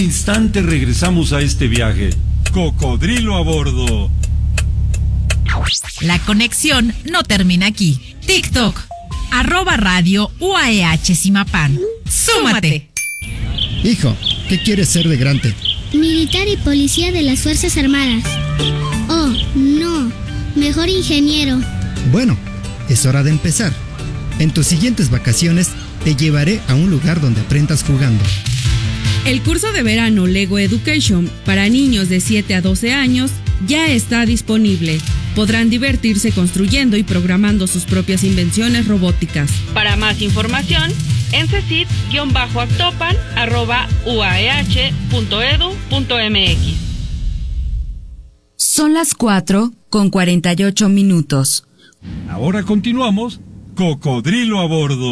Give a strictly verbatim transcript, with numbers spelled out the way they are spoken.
instante regresamos a este viaje. Cocodrilo a bordo. La conexión no termina aquí. TikTok, arroba radio U A E H Zimapán. ¡Súmate! Hijo, ¿qué quieres ser de grande? Militar y policía de las Fuerzas Armadas. Oh, no. Mejor ingeniero. Bueno, es hora de empezar. En tus siguientes vacaciones te llevaré a un lugar donde aprendas jugando. El curso de verano Lego Education para niños de siete a doce años ya está disponible. Podrán divertirse construyendo y programando sus propias invenciones robóticas. Para más información, en cecit-actopan arroba uaeh.edu.mx. Son las cuatro con cuarenta y ocho minutos. Ahora continuamos. Cocodrilo a bordo.